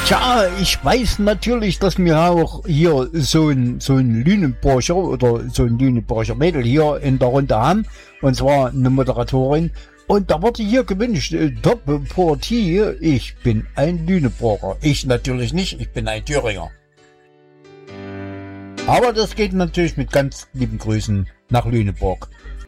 Tja, ich weiß natürlich, dass wir auch hier so ein Lüneburger oder so ein Lüneburger Mädel hier in der Runde haben. Und zwar eine Moderatorin. Und da wurde hier gewünscht, Top-Partie, ich bin ein Lüneburger. Ich natürlich nicht, ich bin ein Thüringer. Aber das geht natürlich mit ganz lieben Grüßen nach Lüneburg.